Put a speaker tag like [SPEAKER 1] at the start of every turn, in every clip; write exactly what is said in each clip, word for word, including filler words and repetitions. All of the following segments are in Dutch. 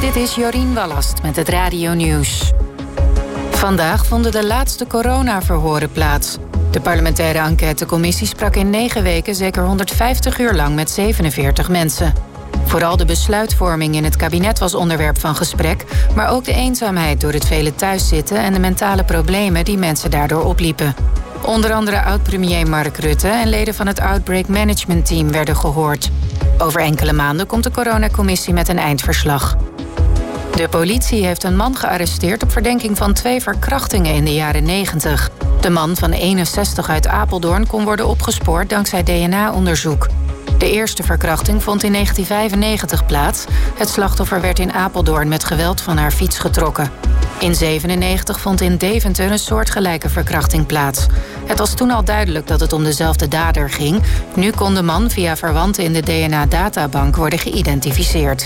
[SPEAKER 1] Dit is Jorien Wallast met het Radio Nieuws. Vandaag vonden de laatste coronaverhoren plaats. De parlementaire enquêtecommissie sprak in negen weken zeker honderdvijftig uur lang met zevenenveertig mensen. Vooral de besluitvorming in het kabinet was onderwerp van gesprek, maar ook de eenzaamheid door het vele thuiszitten en de mentale problemen die mensen daardoor opliepen. Onder andere oud-premier Mark Rutte en leden van het Outbreak Management Team werden gehoord. Over enkele maanden komt de coronacommissie met een eindverslag. De politie heeft een man gearresteerd op verdenking van twee verkrachtingen in de jaren negentig. De man van eenenzestig uit Apeldoorn kon worden opgespoord dankzij D N A-onderzoek. De eerste verkrachting vond in negentien vijfennegentig plaats. Het slachtoffer werd in Apeldoorn met geweld van haar fiets getrokken. In zevenennegentig vond in Deventer een soortgelijke verkrachting plaats. Het was toen al duidelijk dat het om dezelfde dader ging. Nu kon de man via verwanten in de D N A-databank worden geïdentificeerd.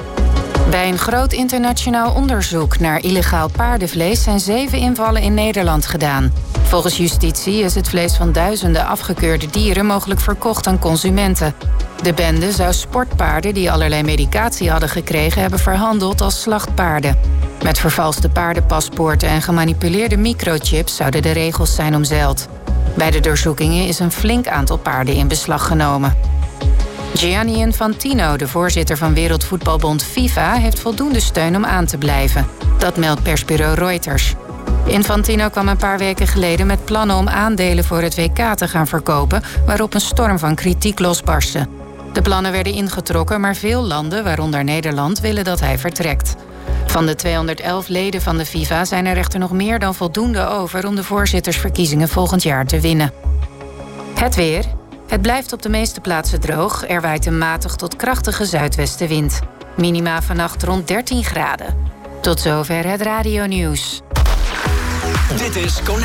[SPEAKER 1] Bij een groot internationaal onderzoek naar illegaal paardenvlees zijn zeven invallen in Nederland gedaan. Volgens justitie is het vlees van duizenden afgekeurde dieren mogelijk verkocht aan consumenten. De bende zou sportpaarden die allerlei medicatie hadden gekregen hebben verhandeld als slachtpaarden. Met vervalste paardenpaspoorten en gemanipuleerde microchips zouden de regels zijn omzeild. Bij de doorzoekingen is een flink aantal paarden in beslag genomen. Gianni Infantino, de voorzitter van Wereldvoetbalbond FIFA, heeft voldoende steun om aan te blijven. Dat meldt persbureau Reuters. Infantino kwam een paar weken geleden met plannen om aandelen voor het W K te gaan verkopen, waarop een storm van kritiek losbarstte. De plannen werden ingetrokken, maar veel landen, waaronder Nederland, willen dat hij vertrekt. Van de tweehonderdelf leden van de FIFA zijn er echter nog meer dan voldoende over om de voorzittersverkiezingen volgend jaar te winnen. Het weer. Het blijft op de meeste plaatsen droog. Er waait een matig tot krachtige zuidwestenwind. Minima vannacht rond dertien graden. Tot zover het Radio Nieuws.
[SPEAKER 2] Dit is Connect.